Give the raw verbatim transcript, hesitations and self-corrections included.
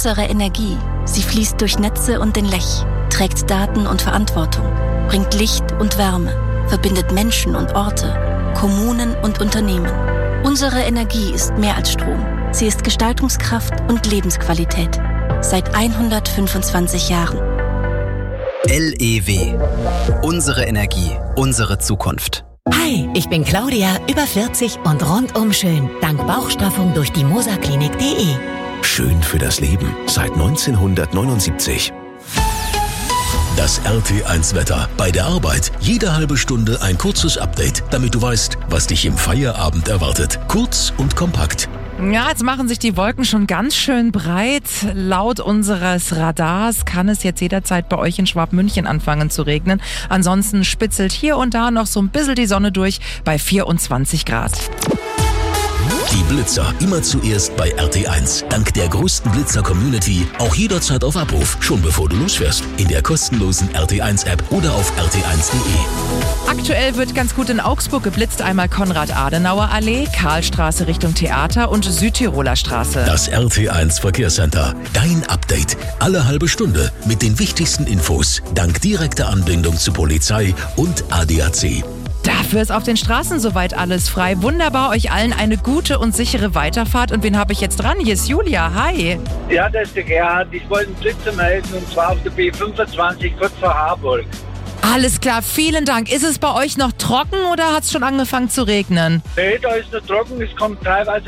Unsere Energie, sie fließt durch Netze und den Lech, trägt Daten und Verantwortung, bringt Licht und Wärme, verbindet Menschen und Orte, Kommunen und Unternehmen. Unsere Energie ist mehr als Strom. Sie ist Gestaltungskraft und Lebensqualität. Seit hundertfünfundzwanzig Jahren. L E W. Unsere Energie, unsere Zukunft. Hi, ich bin Claudia, über vierzig und rundum schön. Dank Bauchstraffung durch die mosaklinik punkt de. Schön für das Leben seit neunzehnhundertneunundsiebzig. Das R T eins Wetter. Bei der Arbeit jede halbe Stunde ein kurzes Update, damit du weißt, was dich im Feierabend erwartet. Kurz und kompakt. Ja, jetzt machen sich die Wolken schon ganz schön breit. Laut unseres Radars kann es jetzt jederzeit bei euch in Schwabmünchen anfangen zu regnen. Ansonsten spitzelt hier und da noch so ein bisschen die Sonne durch bei vierundzwanzig Grad. Die Blitzer immer zuerst bei R T eins. Dank der größten Blitzer-Community auch jederzeit auf Abruf, schon bevor du losfährst. In der kostenlosen R T eins App oder auf r t eins punkt de. Aktuell wird ganz gut in Augsburg geblitzt. Einmal Konrad-Adenauer-Allee, Karlstraße Richtung Theater und Südtiroler Straße. Das R T eins Verkehrscenter. Dein Update. Alle halbe Stunde mit den wichtigsten Infos. Dank direkter Anbindung zu Polizei und A D A C. Dafür ist auf den Straßen soweit alles frei. Wunderbar, euch allen eine gute und sichere Weiterfahrt. Und wen habe ich jetzt dran? Hier ist Julia. Hi. Ja, das ist der Gerhard. Ich wollte einen Blitzer melden und zwar auf der B fünfundzwanzig kurz vor Harburg. Alles klar, vielen Dank. Ist es bei euch noch trocken oder hat es schon angefangen zu regnen? Nee, da ist noch trocken. Es kommt teilweise